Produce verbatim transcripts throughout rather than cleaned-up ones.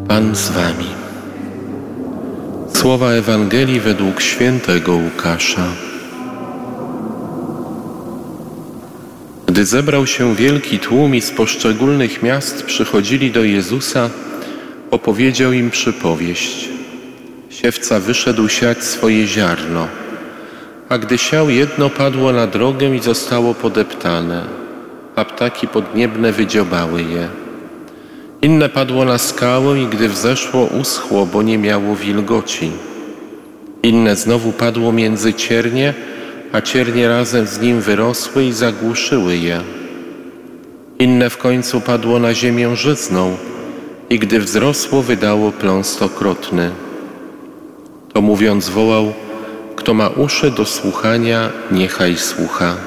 Pan z wami. Słowa Ewangelii według świętego Łukasza. Gdy zebrał się wielki tłum i z poszczególnych miast przychodzili do Jezusa, opowiedział im przypowieść. Siewca wyszedł siać swoje ziarno, a gdy siał, jedno padło na drogę i zostało podeptane, a ptaki podniebne wydziobały je. Inne padło na skałę i gdy wzeszło, uschło, bo nie miało wilgoci. Inne znowu padło między ciernie, a ciernie razem z nim wyrosły i zagłuszyły je. Inne w końcu padło na ziemię żyzną i gdy wzrosło, wydało plon stokrotny. To mówiąc wołał: kto ma uszy do słuchania, niechaj słucha.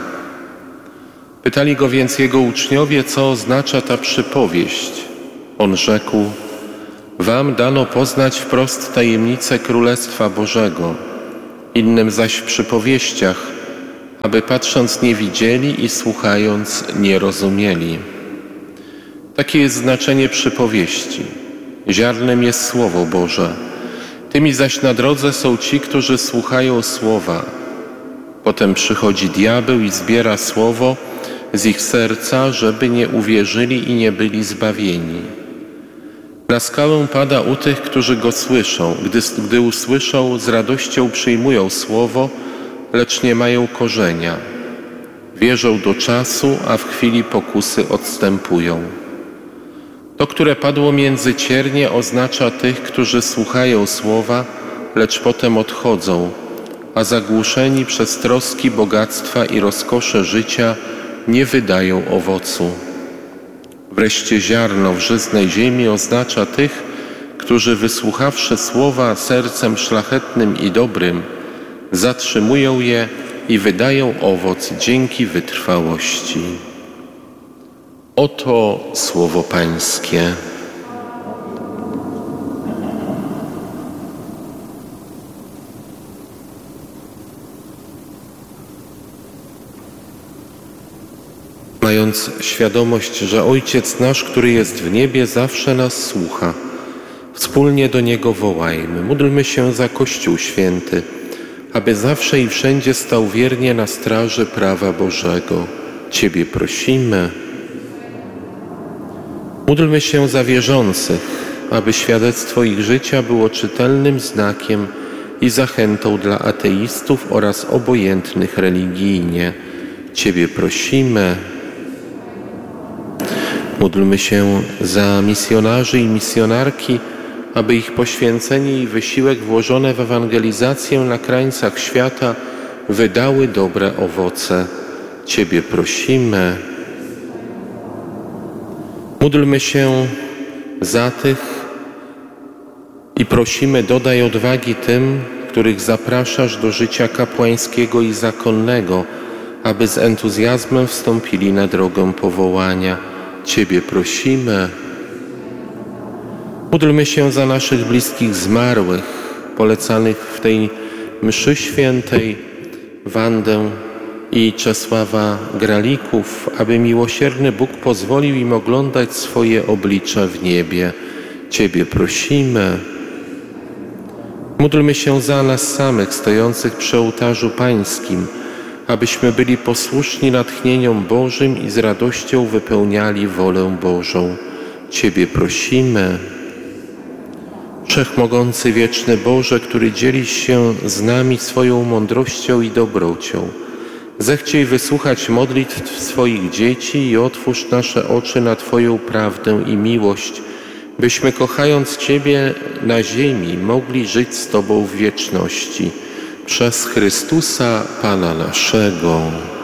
Pytali go więc jego uczniowie, co oznacza ta przypowieść. On rzekł: wam dano poznać wprost tajemnicę Królestwa Bożego, innym zaś w przypowieściach, aby patrząc nie widzieli i słuchając nie rozumieli. Takie jest znaczenie przypowieści. Ziarnem jest Słowo Boże. Tymi zaś na drodze są ci, którzy słuchają Słowa. Potem przychodzi diabeł i zbiera Słowo z ich serca, żeby nie uwierzyli i nie byli zbawieni. Na skałę pada u tych, którzy go słyszą. Gdy, gdy usłyszą, z radością przyjmują Słowo, lecz nie mają korzenia. Wierzą do czasu, a w chwili pokusy odstępują. To, które padło między ciernie, oznacza tych, którzy słuchają Słowa, lecz potem odchodzą, a zagłuszeni przez troski, bogactwa i rozkosze życia nie wydają owocu. Wreszcie ziarno w żyznej ziemi oznacza tych, którzy wysłuchawszy Słowa sercem szlachetnym i dobrym, zatrzymują je i wydają owoc dzięki wytrwałości. Oto Słowo Pańskie. Mając świadomość, że Ojciec nasz, który jest w niebie, zawsze nas słucha, wspólnie do Niego wołajmy. Módlmy się za Kościół Święty, aby zawsze i wszędzie stał wiernie na straży prawa Bożego. Ciebie prosimy. Módlmy się za wierzących, aby świadectwo ich życia było czytelnym znakiem i zachętą dla ateistów oraz obojętnych religijnie. Ciebie prosimy. Módlmy się za misjonarzy i misjonarki, aby ich poświęcenie i wysiłek włożone w ewangelizację na krańcach świata wydały dobre owoce. Ciebie prosimy. Módlmy się za tych i prosimy, dodaj odwagi tym, których zapraszasz do życia kapłańskiego i zakonnego, aby z entuzjazmem wstąpili na drogę powołania. Ciebie prosimy. Módlmy się za naszych bliskich zmarłych, polecanych w tej mszy świętej, Wandę i Czesława Gralików, aby miłosierny Bóg pozwolił im oglądać swoje oblicze w niebie. Ciebie prosimy. Módlmy się za nas samych, stojących przy ołtarzu Pańskim, abyśmy byli posłuszni natchnieniom Bożym i z radością wypełniali wolę Bożą. Ciebie prosimy. Wszechmogący wieczny Boże, który dzielisz się z nami swoją mądrością i dobrocią, zechciej wysłuchać modlitw swoich dzieci i otwórz nasze oczy na Twoją prawdę i miłość, byśmy kochając Ciebie na ziemi mogli żyć z Tobą w wieczności. Przez Chrystusa Pana naszego.